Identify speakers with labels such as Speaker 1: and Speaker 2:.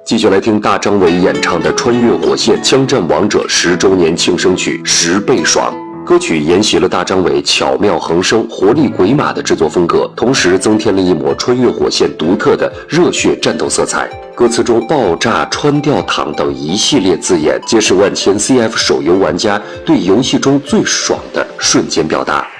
Speaker 1: 继续来听大张伟演唱的《穿越火线》枪战王者10周年庆生曲10倍爽。歌曲沿袭了大张伟巧妙横生、活力鬼马的制作风格，同时增添了一抹穿越火线独特的热血战斗色彩。歌词中爆炸、穿吊躺等一系列字眼，皆是万千 CF 手游玩家对游戏中最爽的瞬间表达。